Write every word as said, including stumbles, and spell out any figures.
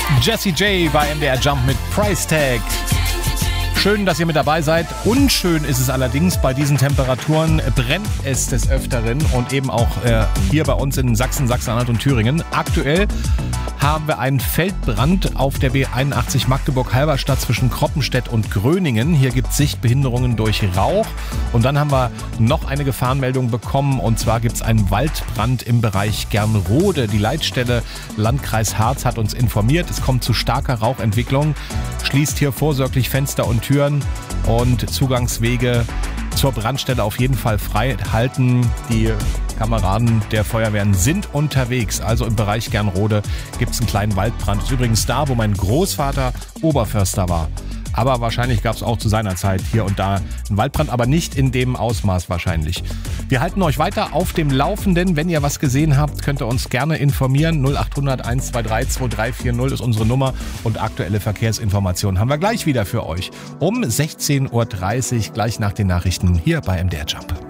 Jessie J bei M D R Jump mit Price Tag. Schön, dass ihr mit dabei seid. Unschön ist es allerdings, bei diesen Temperaturen brennt es des Öfteren und eben auch äh, hier bei uns in Sachsen, Sachsen-Anhalt und Thüringen. Aktuell haben wir einen Feldbrand auf der B einundachtzig Magdeburg-Halberstadt zwischen Kroppenstedt und Gröningen. Hier gibt es Sichtbehinderungen durch Rauch. Und dann haben wir noch eine Gefahrenmeldung bekommen. Und zwar gibt es einen Waldbrand im Bereich Gernrode. Die Leitstelle Landkreis Harz hat uns informiert. Es kommt zu starker Rauchentwicklung. Schließt hier vorsorglich Fenster und Türen und Zugangswege zur Brandstelle auf jeden Fall frei halten. Die Kameraden der Feuerwehren sind unterwegs. Also im Bereich Gernrode gibt es einen kleinen Waldbrand. Das ist übrigens da, wo mein Großvater Oberförster war. Aber wahrscheinlich gab es auch zu seiner Zeit hier und da einen Waldbrand, aber nicht in dem Ausmaß wahrscheinlich. Wir halten euch weiter auf dem Laufenden. Wenn ihr was gesehen habt, könnt ihr uns gerne informieren. null acht hundert eins zwei drei zwei drei vier null ist unsere Nummer und aktuelle Verkehrsinformationen haben wir gleich wieder für euch. Um sechzehn Uhr dreißig, gleich nach den Nachrichten hier bei M D R Jump.